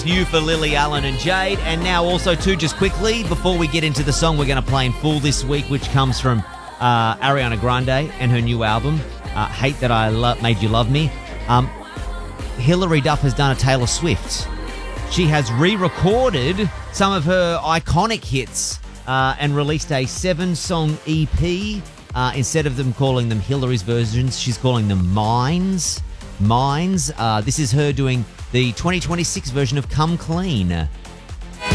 You for Lily Allen and Jade. And now also, too, just quickly, before we get into the song we're going to play in full this week, which comes from Ariana Grande and her new album, Hate That I Made You Love Me. Hilary Duff has done a Taylor Swift. She has re-recorded some of her iconic hits and released a 7-song EP. Instead of them calling them Hilary's versions, she's calling them Mines. This is her doing the 2026 version of Come Clean.